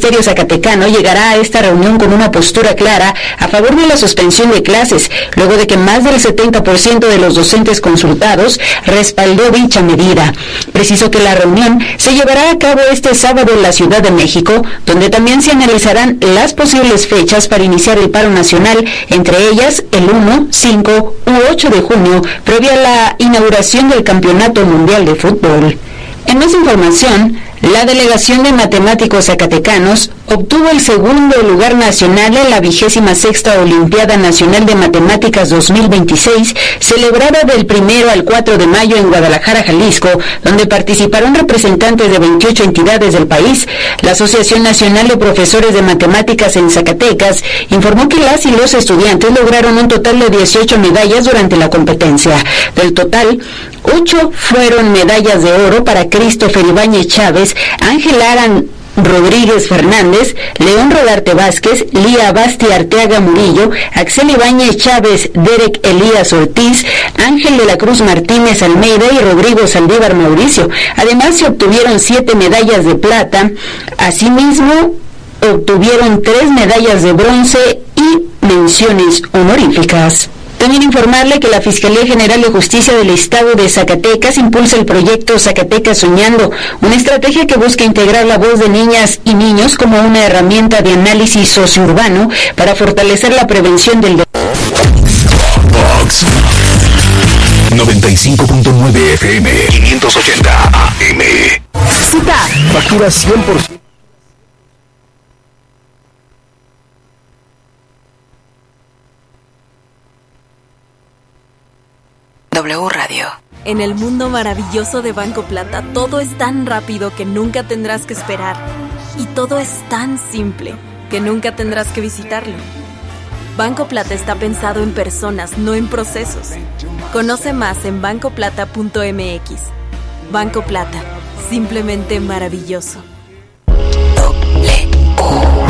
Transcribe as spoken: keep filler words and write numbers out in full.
Magisterio Zacatecano llegará a esta reunión con una postura clara a favor de la suspensión de clases, luego de que más del setenta por ciento de los docentes consultados respaldó dicha medida. Preciso que la reunión se llevará a cabo este sábado en la Ciudad de México, donde también se analizarán las posibles fechas para iniciar el paro nacional, entre ellas el uno, cinco u ocho de junio, previa a la inauguración del Campeonato Mundial de Fútbol. En más información, la Delegación de Matemáticos Zacatecanos obtuvo el segundo lugar nacional en la vigésima sexta Olimpiada Nacional de Matemáticas dos mil veintiséis, celebrada del primero al cuatro de mayo en Guadalajara, Jalisco, donde participaron representantes de veintiocho entidades del país. La Asociación Nacional de Profesores de Matemáticas en Zacatecas informó que las y los estudiantes lograron un total de dieciocho medallas durante la competencia. Del total, ocho fueron medallas de oro para Christopher Ibáñez Chávez, Ángel Aran Rodríguez Fernández, León Rodarte Vázquez, Lía Basti Arteaga Murillo, Axel Ibáñez Chávez, Derek Elías Ortiz, Ángel de la Cruz Martínez Almeida y Rodrigo Saldívar Mauricio. Además, se obtuvieron siete medallas de plata. Asimismo, obtuvieron tres medallas de bronce y menciones honoríficas. También informarle que la Fiscalía General de Justicia del Estado de Zacatecas impulsa el proyecto Zacatecas Soñando, una estrategia que busca integrar la voz de niñas y niños como una herramienta de análisis sociourbano para fortalecer la prevención del delito. Vox noventa y cinco punto nueve F M, quinientos ochenta A M. Cita. Factura cien por ciento. W Radio. En el mundo maravilloso de Banco Plata, todo es tan rápido que nunca tendrás que esperar. Y todo es tan simple que nunca tendrás que visitarlo. Banco Plata está pensado en personas, no en procesos. Conoce más en banco plata punto m x. Banco Plata, simplemente maravilloso. W.